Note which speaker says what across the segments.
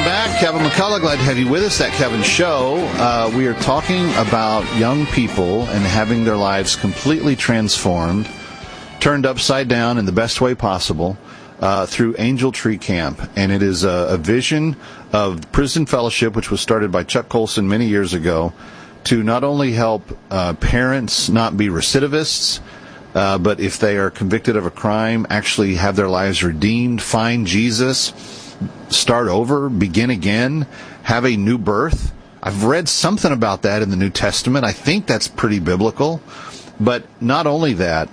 Speaker 1: back. Kevin McCullough, glad to have you with us. That Kevin Show. We are talking about young people and having their lives completely transformed, turned upside down in the best way possible through Angel Tree Camp. And it is a vision of Prison Fellowship, which was started by Chuck Colson many years ago, to not only help parents not be recidivists, but if they are convicted of a crime, actually have their lives redeemed, find Jesus, start over, begin again, have a new birth. I've read something about that in the New Testament. I think that's pretty biblical. But not only that,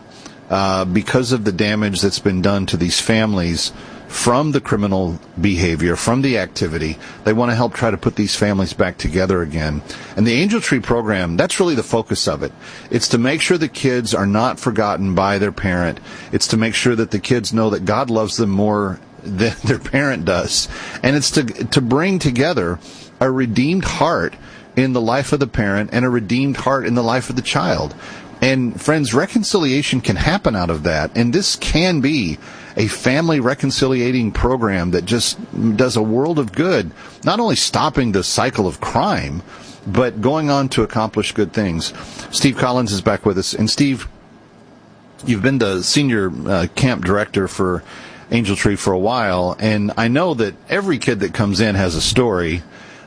Speaker 1: because of the damage that's been done to these families from the criminal behavior, from the activity, they want to help try to put these families back together again. And the Angel Tree program, that's really the focus of it. It's to make sure the kids are not forgotten by their parent. It's to make sure that the kids know that God loves them more than their parent does. And it's to bring together a redeemed heart in the life of the parent and a redeemed heart in the life of the child. And friends, reconciliation can happen out of that. And this can be a family reconciliating program that just does a world of good, not only stopping the cycle of crime, but going on to accomplish good things. Steve Collins is back with us. And Steve, you've been the senior camp director for Angel Tree for a while, and I know that every kid that comes in has a story,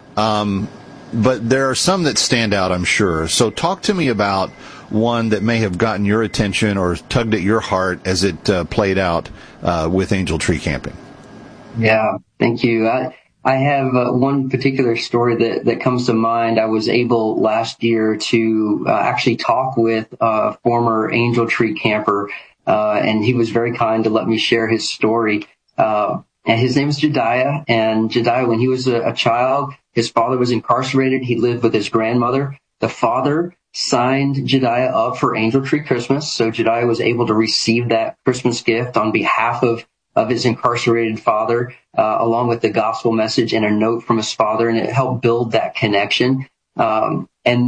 Speaker 1: but there are some that stand out, I'm sure. So talk to me about one that may have gotten your attention or tugged at your heart as it played out with Angel Tree Camping.
Speaker 2: Yeah, thank you. I have one particular story that comes to mind. I was able last year to actually talk with a former Angel Tree camper, and he was very kind to let me share his story. And his name is Jediah. And Jediah, when he was a child, his father was incarcerated. He lived with his grandmother. The father signed Jediah up for Angel Tree Christmas. So Jediah was able to receive that Christmas gift on behalf of his incarcerated father, along with the gospel message and a note from his father. And it helped build that connection. And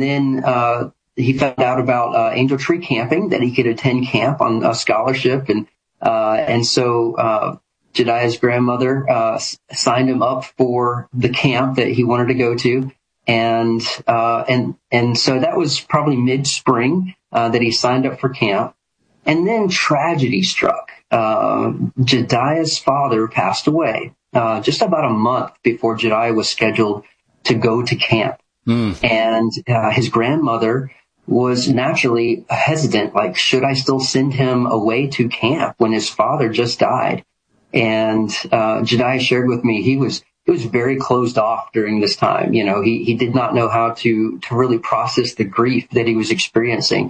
Speaker 2: then, he found out about Angel Tree Camping, that he could attend camp on a scholarship, and so Jediah's grandmother signed him up for the camp that he wanted to go to, and so that was probably mid-spring that he signed up for camp, and then tragedy struck. Jediah's father passed away just about a month before Jediah was scheduled to go to camp, and his grandmother was naturally hesitant, like, should I still send him away to camp when his father just died? And Jediah shared with me he was very closed off during this time. You know, he did not know how to really process the grief that he was experiencing.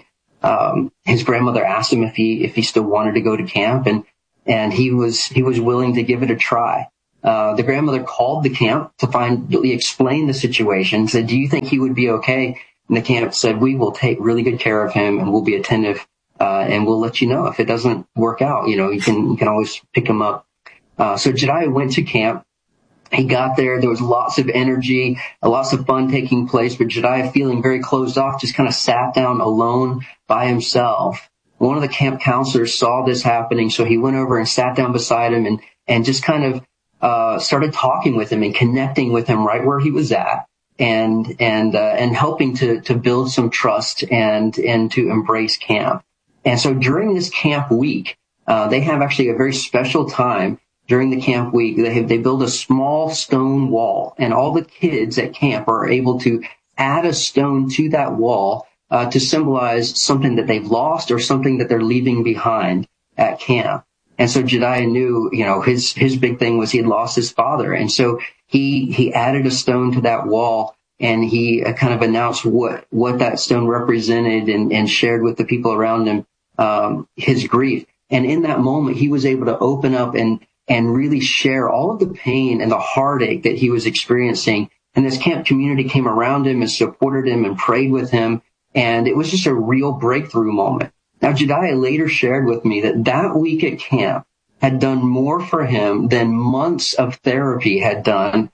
Speaker 2: His grandmother asked him if he still wanted to go to camp, and he was willing to give it a try. The grandmother called the camp to explain the situation, said, do you think he would be okay? And the camp said, we will take really good care of him, and we'll be attentive, and we'll let you know if it doesn't work out. You know, you can always pick him up. So Jediah went to camp. He got there. There was lots of energy, lots of fun taking place, but Jediah, feeling very closed off, just kind of sat down alone by himself. One of the camp counselors saw this happening, so he went over and sat down beside him and just kind of started talking with him and connecting with him right where he was at. And helping to build some trust and to embrace camp. And so during this camp week, they have actually a very special time during the camp week. They build a small stone wall, and all the kids at camp are able to add a stone to that wall, to symbolize something that they've lost or something that they're leaving behind at camp. And so Jediah knew, you know, his big thing was he had lost his father. And so he added a stone to that wall, and he kind of announced what that stone represented and shared with the people around him, his grief. And in that moment, he was able to open up and really share all of the pain and the heartache that he was experiencing. And this camp community came around him and supported him and prayed with him. And it was just a real breakthrough moment. Now, Jediah later shared with me that week at camp had done more for him than months of therapy had done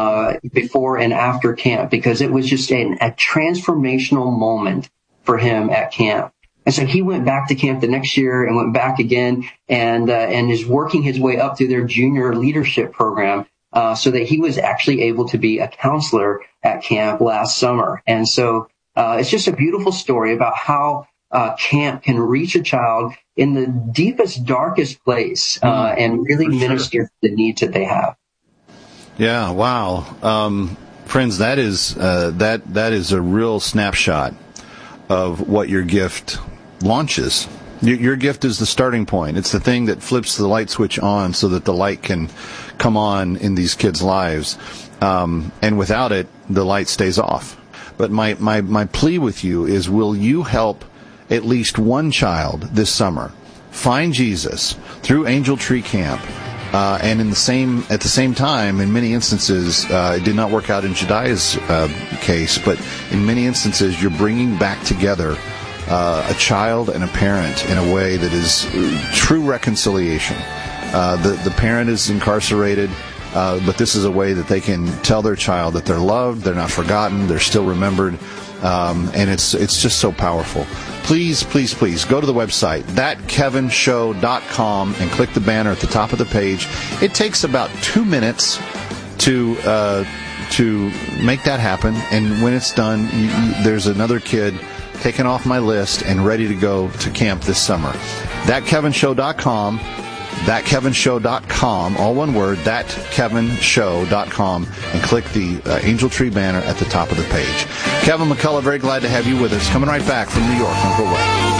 Speaker 2: before and after camp, because it was just a transformational moment for him at camp. And so he went back to camp the next year and went back again and is working his way up through their junior leadership program so that he was actually able to be a counselor at camp last summer. And so it's just a beautiful story about how camp can reach a child in the deepest, darkest place and really minister to the needs that they have.
Speaker 1: Yeah, wow. Friends, that is a real snapshot of what your gift launches. Your gift is the starting point. It's the thing that flips the light switch on so that the light can come on in these kids' lives. And without it, the light stays off. But my plea with you is, will you help at least one child this summer find Jesus through Angel Tree Camp? And at the same time, in many instances, it did not work out in Jediah's case, but in many instances, you're bringing back together a child and a parent in a way that is true reconciliation. The parent is incarcerated, but this is a way that they can tell their child that they're loved, they're not forgotten, they're still remembered, and it's just so powerful. Please, please, please go to the website, thatkevinshow.com, and click the banner at the top of the page. It takes about 2 minutes to make that happen, and when it's done, there's another kid taken off my list and ready to go to camp this summer. Thatkevinshow.com, thatkevinshow.com, all one word, thatkevinshow.com, and click the Angel Tree banner at the top of the page. Kevin McCullough, very glad to have you with us. Coming right back from New York. Don't go away.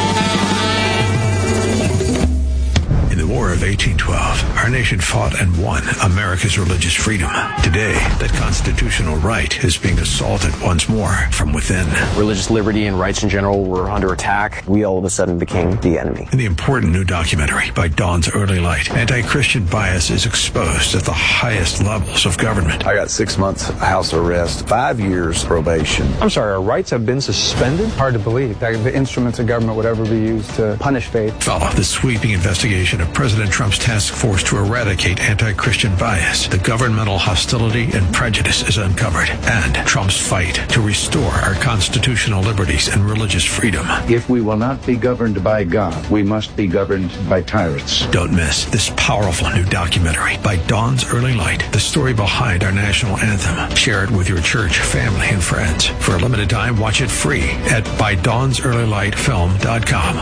Speaker 3: In the War of 1812, our nation fought and won America's religious freedom. Today, that constitutional right is being assaulted once more from within.
Speaker 4: Religious liberty and rights in general were under attack. We all of a sudden became the enemy.
Speaker 3: In the important new documentary, By Dawn's Early Light, anti-Christian bias is exposed at the highest levels of government.
Speaker 5: I got 6 months house arrest, 5 years probation.
Speaker 6: I'm sorry, our rights have been suspended? Hard to believe that the instruments of government would ever be used to punish faith.
Speaker 3: Follow the sweeping investigation of President Trump's task force to eradicate anti-Christian bias. The governmental hostility and prejudice is uncovered, and Trump's fight to restore our constitutional liberties and religious freedom.
Speaker 7: If we will not be governed by God, we must be governed by tyrants.
Speaker 3: Don't miss this powerful new documentary, By Dawn's Early Light, the story behind our national anthem. Share it with your church, family, and friends. For a limited time, watch it free at ByDawnsEarlyLightFilm.com.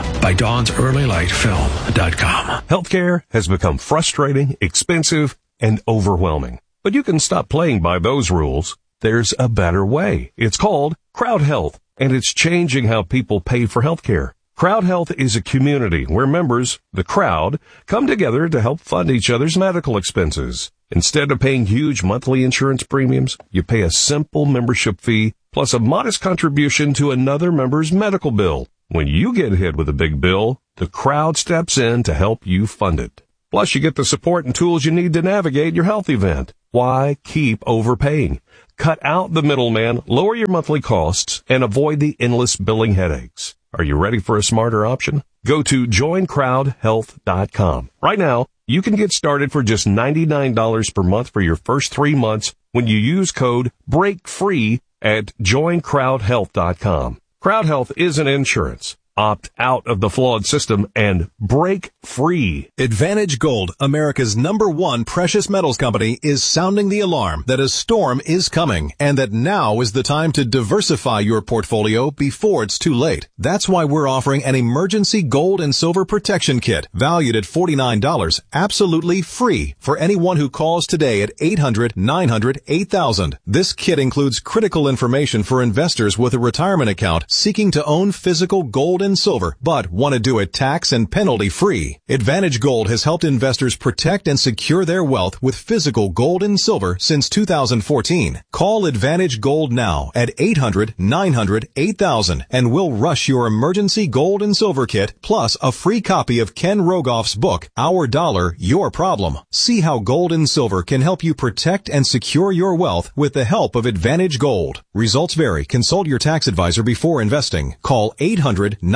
Speaker 3: ByDawnsEarlyLightFilm.com.
Speaker 8: Healthcare has become frustrating, expensive, and overwhelming. But you can stop playing by those rules. There's a better way. It's called Crowd Health, and it's changing how people pay for healthcare. Crowd Health is a community where members, the crowd, come together to help fund each other's medical expenses. Instead of paying huge monthly insurance premiums, you pay a simple membership fee plus a modest contribution to another member's medical bill. When you get hit with a big bill, the crowd steps in to help you fund it. Plus, you get the support and tools you need to navigate your health event. Why keep overpaying? Cut out the middleman, lower your monthly costs, and avoid the endless billing headaches. Are you ready for a smarter option? Go to joincrowdhealth.com. Right now, you can get started for just $99 per month for your first 3 months when you use code BREAKFREE at joincrowdhealth.com. Crowd Health isn't insurance. Opt out of the flawed system and break free.
Speaker 9: Advantage Gold, America's #1 precious metals company, is sounding the alarm that a storm is coming and that now is the time to diversify your portfolio before it's too late. That's why we're offering an emergency gold and silver protection kit valued at $49, absolutely free for anyone who calls today at 800-900-8000. This kit includes critical information for investors with a retirement account seeking to own physical gold and silver, but want to do it tax and penalty free. Advantage Gold has helped investors protect and secure their wealth with physical gold and silver since 2014. Call Advantage Gold now at 800-900-8000 and we'll rush your emergency gold and silver kit plus a free copy of Ken Rogoff's book, Our Dollar, Your Problem. See how gold and silver can help you protect and secure your wealth with the help of Advantage Gold. Results vary. Consult your tax advisor before investing. Call 800-900-8000.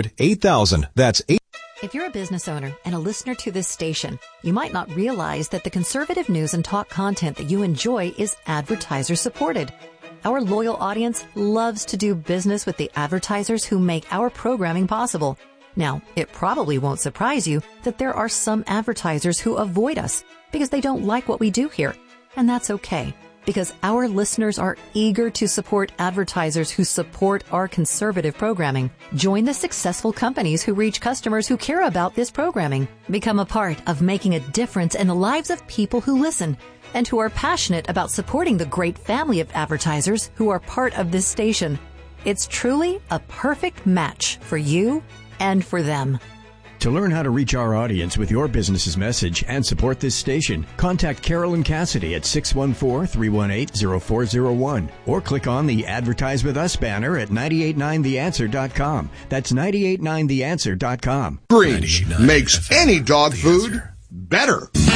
Speaker 9: That's 8.
Speaker 10: If you're a business owner and a listener to this station, you might not realize that the conservative news and talk content that you enjoy is advertiser supported. Our loyal audience loves to do business with the advertisers who make our programming possible. Now, it probably won't surprise you that there are some advertisers who avoid us because they don't like what we do here. And that's okay, because our listeners are eager to support advertisers who support our conservative programming. Join the successful companies who reach customers who care about this programming. Become a part of making a difference in the lives of people who listen and who are passionate about supporting the great family of advertisers who are part of this station. It's truly a perfect match for you and for them.
Speaker 11: To learn how to reach our audience with your business's message and support this station, contact Carolyn Cassidy at 614-318-0401 or click on the Advertise With Us banner at 989theanswer.com. That's 989theanswer.com.
Speaker 12: Greens makes any dog food better.